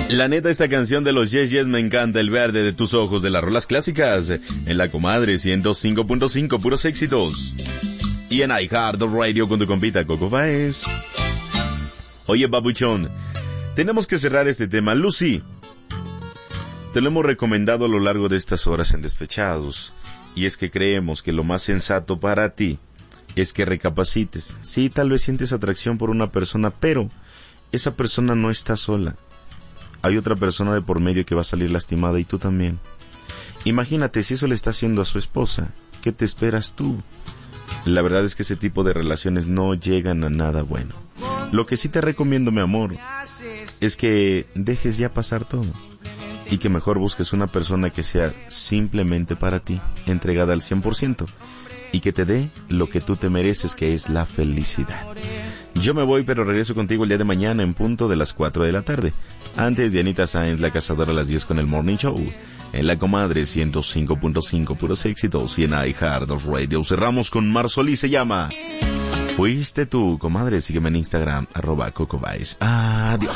La neta, esta canción de los Yes Yes me encanta, el verde de tus ojos, de las rolas clásicas, en la comadre 105.5, puros éxitos. Y en iHeart Radio con tu compita Coco Baez. Oye, babuchón, tenemos que cerrar este tema. Lucy, te lo hemos recomendado a lo largo de estas horas en Despechados, y es que creemos que lo más sensato para ti es que recapacites. Sí, tal vez sientes atracción por una persona, pero esa persona no está sola. Hay otra persona de por medio que va a salir lastimada y tú también. Imagínate si eso le está haciendo a su esposa. ¿Qué te esperas tú? La verdad es que ese tipo de relaciones no llegan a nada bueno. Lo que sí te recomiendo, mi amor, es que dejes ya pasar todo y que mejor busques una persona que sea simplemente para ti, entregada al 100%, y que te dé lo que tú te mereces, que es la felicidad. Yo me voy, pero regreso contigo el día de mañana en punto de las 4 de la tarde. Antes, Dianita Sáenz, la cazadora, a las 10 con el Morning Show. En la comadre 105.5, puros éxitos. Y en iHeart Radio cerramos con Marsoli, se llama Fuiste tú, comadre. Sígueme en Instagram, @CocoBaez. Adiós.